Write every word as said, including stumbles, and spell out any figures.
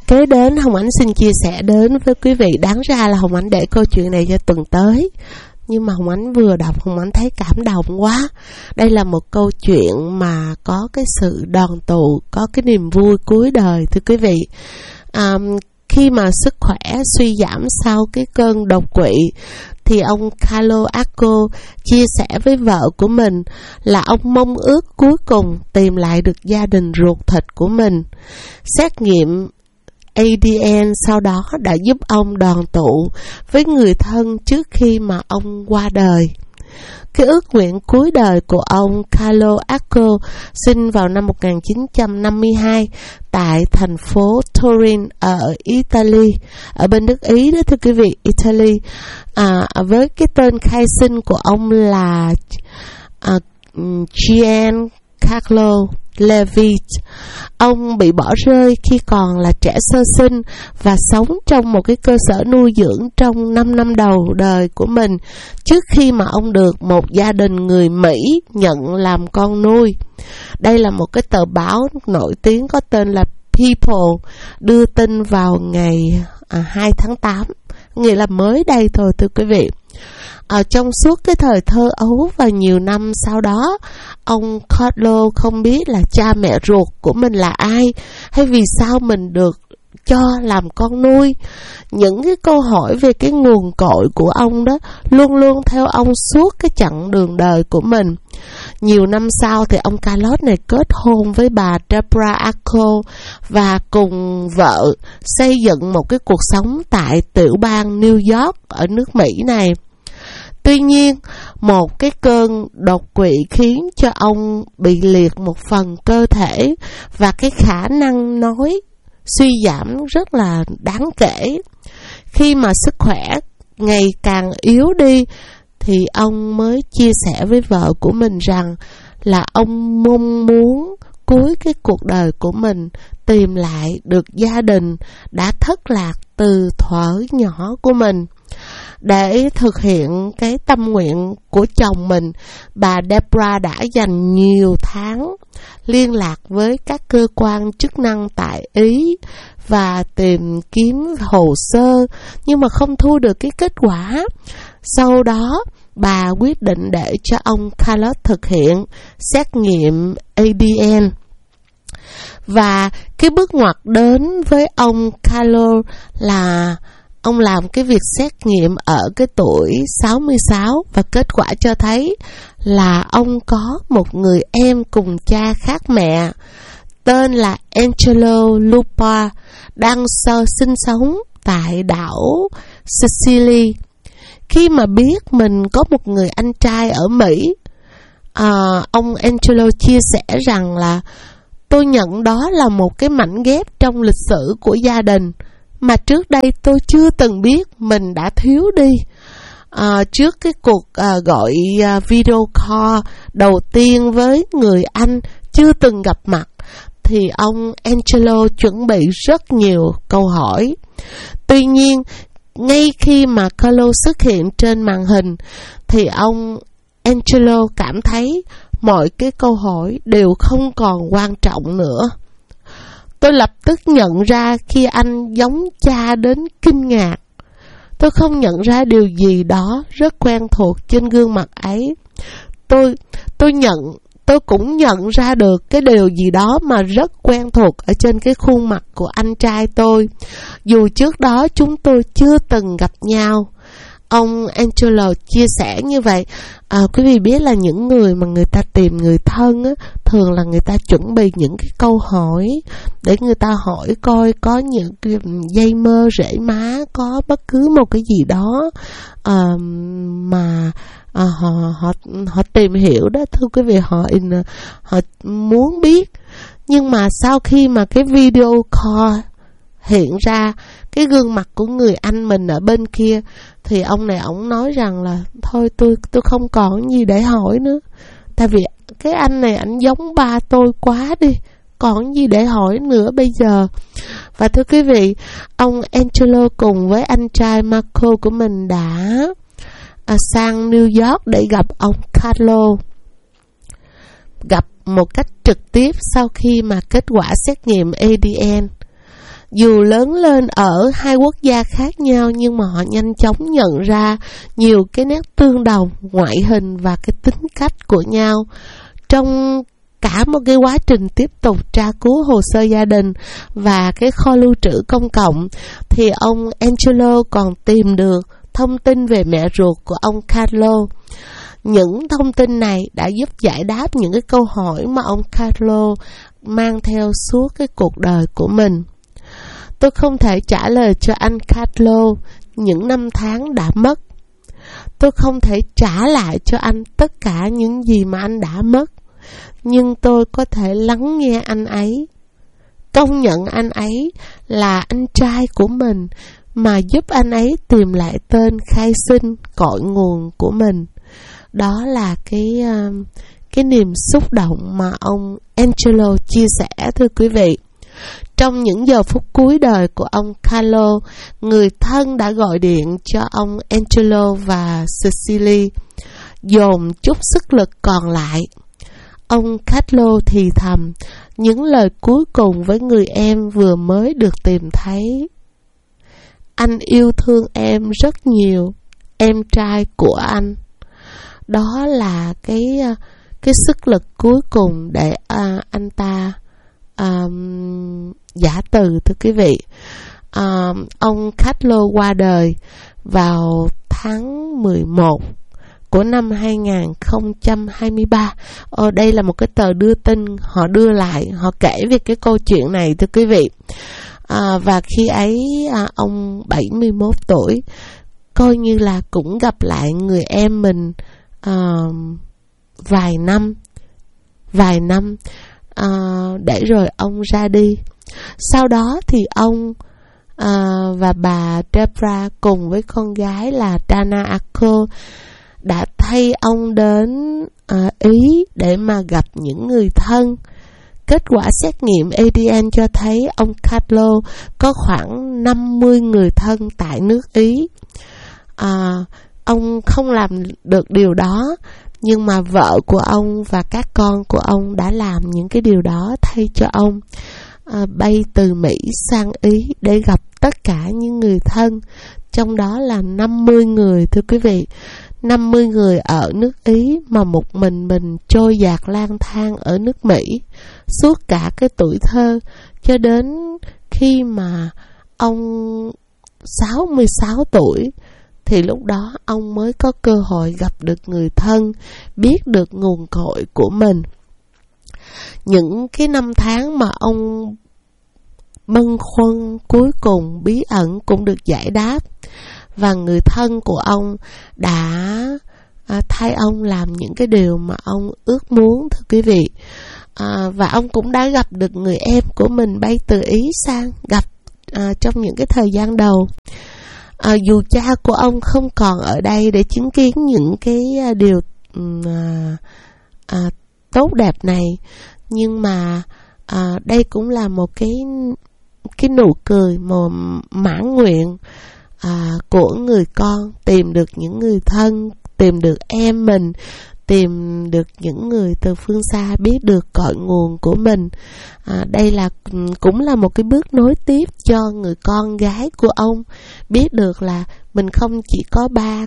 Kế đến Hồng Ánh xin chia sẻ đến với quý vị, đáng ra là Hồng Ánh để câu chuyện này cho tuần tới, nhưng mà Hồng Ánh vừa đọc Hồng Ánh thấy cảm động quá. Đây là một câu chuyện mà có cái sự đoàn tụ, có cái niềm vui cuối đời thưa quý vị. À, khi mà sức khỏe suy giảm sau cái cơn đột quỵ thì ông Carlo Acco chia sẻ với vợ của mình là ông mong ước cuối cùng tìm lại được gia đình ruột thịt của mình. Xét nghiệm a đê en sau đó đã giúp ông đoàn tụ với người thân trước khi mà ông qua đời. Cái ước nguyện cuối đời của ông Carlo Acco sinh vào năm một nghìn chín trăm năm mươi hai tại thành phố Turin ở Italy, ở bên nước Ý đó thưa quý vị, Italy. À, với cái tên khai sinh của ông là à, Giancarlo Levi. Ông bị bỏ rơi khi còn là trẻ sơ sinh và sống trong một cái cơ sở nuôi dưỡng trong năm năm đầu đời của mình trước khi mà ông được một gia đình người Mỹ nhận làm con nuôi. Đây là một cái tờ báo nổi tiếng có tên là People đưa tin vào ngày à, hai tháng tám, nghĩa là mới đây thôi thưa quý vị. Ở trong suốt cái thời thơ ấu và nhiều năm sau đó, ông Carlo không biết là cha mẹ ruột của mình là ai, hay vì sao mình được cho làm con nuôi. Những cái câu hỏi về cái nguồn cội của ông đó luôn luôn theo ông suốt cái chặng đường đời của mình. Nhiều năm sau thì ông Carlos này kết hôn với bà Deborah Acco và cùng vợ xây dựng một cái cuộc sống tại tiểu bang New York ở nước Mỹ này. Tuy nhiên, một cái cơn đột quỵ khiến cho ông bị liệt một phần cơ thể và cái khả năng nói suy giảm rất là đáng kể. Khi mà sức khỏe ngày càng yếu đi thì ông mới chia sẻ với vợ của mình rằng là ông mong muốn cuối cái cuộc đời của mình tìm lại được gia đình đã thất lạc từ thuở nhỏ của mình. Để thực hiện cái tâm nguyện của chồng mình, bà Deborah đã dành nhiều tháng liên lạc với các cơ quan chức năng tại Ý và tìm kiếm hồ sơ, nhưng mà không thu được cái kết quả. Sau đó, bà quyết định để cho ông Carlos thực hiện xét nghiệm a đê en. Và cái bước ngoặt đến với ông Carlo là ông làm cái việc xét nghiệm ở cái tuổi sáu mươi sáu và kết quả cho thấy là ông có một người em cùng cha khác mẹ tên là Angelo Lupa đang sơ sinh sống tại đảo Sicily. Khi mà biết mình có một người anh trai ở Mỹ, à, ông Angelo chia sẻ rằng là tôi nhận đó là một cái mảnh ghép trong lịch sử của gia đình mà trước đây tôi chưa từng biết mình đã thiếu đi. À, trước cái cuộc à, gọi à, video call đầu tiên với người anh chưa từng gặp mặt thì ông Angelo chuẩn bị rất nhiều câu hỏi. Tuy nhiên, ngay khi mà Carlo xuất hiện trên màn hình thì ông Angelo cảm thấy mọi cái câu hỏi đều không còn quan trọng nữa. Tôi lập tức nhận ra khi anh giống cha đến kinh ngạc. Tôi không nhận ra điều gì đó rất quen thuộc trên gương mặt ấy. Tôi, tôi nhận, tôi cũng nhận ra được cái điều gì đó mà rất quen thuộc ở trên cái khuôn mặt của anh trai tôi, dù trước đó chúng tôi chưa từng gặp nhau. Ông Angelo chia sẻ như vậy. À, quý vị biết là những người mà người ta tìm người thân á, thường là người ta chuẩn bị những cái câu hỏi để người ta hỏi coi có những cái dây mơ rễ má, có bất cứ một cái gì đó à, mà à, họ họ họ tìm hiểu đó thưa quý vị, họ họ muốn biết. Nhưng mà sau khi mà cái video call hiện ra cái gương mặt của người anh mình ở bên kia thì ông này ổng nói rằng là thôi tôi tôi không còn gì để hỏi nữa, tại vì cái anh này ảnh giống ba tôi quá đi, còn gì để hỏi nữa bây giờ. Và thưa quý vị, ông Angelo cùng với anh trai Marco của mình đã à, sang New York để gặp ông Carlo, gặp một cách trực tiếp sau khi mà kết quả xét nghiệm a đê en. Dù lớn lên ở hai quốc gia khác nhau nhưng mà họ nhanh chóng nhận ra nhiều cái nét tương đồng, ngoại hình và cái tính cách của nhau. Trong cả một cái quá trình tiếp tục tra cứu hồ sơ gia đình và cái kho lưu trữ công cộng, thì ông Angelo còn tìm được thông tin về mẹ ruột của ông Carlo. Những thông tin này đã giúp giải đáp những cái câu hỏi mà ông Carlo mang theo suốt cái cuộc đời của mình. Tôi không thể trả lời cho anh Carlo những năm tháng đã mất. Tôi không thể trả lại cho anh tất cả những gì mà anh đã mất. Nhưng tôi có thể lắng nghe anh ấy, công nhận anh ấy là anh trai của mình, mà giúp anh ấy tìm lại tên khai sinh cội nguồn của mình. Đó là cái cái niềm xúc động mà ông Angelo chia sẻ, thưa quý vị. Trong những giờ phút cuối đời của ông Carlo, người thân đã gọi điện cho ông Angelo và Cecily, dồn chút sức lực còn lại. Ông Carlo thì thầm những lời cuối cùng với người em vừa mới được tìm thấy. Anh yêu thương em rất nhiều, em trai của anh. Đó là cái cái sức lực cuối cùng để uh, anh ta um, giả từ, thưa quý vị. Uh, ông Carlo qua đời vào tháng mười một của năm hai không hai ba. Ờ, đây là một cái tờ đưa tin họ đưa lại, họ kể về cái câu chuyện này, thưa quý vị. À, và khi ấy à, ông bảy mươi mốt tuổi, coi như là cũng gặp lại người em mình à, vài năm, vài năm à, để rồi ông ra đi. Sau đó thì ông à, và bà Debra cùng với con gái là Dana Arco đã thay ông đến à, Ý để mà gặp những người thân. Kết quả xét nghiệm a đê en cho thấy ông Carlo có khoảng năm mươi người thân tại nước Ý. À, ông không làm được điều đó, nhưng mà vợ của ông và các con của ông đã làm những cái điều đó thay cho ông. À, bay từ Mỹ sang Ý để gặp tất cả những người thân, trong đó là năm mươi người, thưa quý vị. năm mươi người ở nước Ý mà một mình mình trôi dạt lang thang ở nước Mỹ suốt cả cái tuổi thơ, cho đến khi mà ông sáu mươi sáu tuổi thì lúc đó ông mới có cơ hội gặp được người thân, biết được nguồn cội của mình. Những cái năm tháng mà ông bâng khuâng cuối cùng bí ẩn cũng được giải đáp, và người thân của ông đã à, thay ông làm những cái điều mà ông ước muốn, thưa quý vị. À, và ông cũng đã gặp được người em của mình bay từ Ý sang gặp à, trong những cái thời gian đầu. À, dù cha của ông không còn ở đây để chứng kiến những cái à, điều à, à, tốt đẹp này, nhưng mà à, đây cũng là một cái cái nụ cười một mãn nguyện à, của người con, tìm được những người thân, tìm được em mình, tìm được những người từ phương xa, biết được cội nguồn của mình. À, đây là cũng là một cái bước nối tiếp cho người con gái của ông biết được là mình không chỉ có ba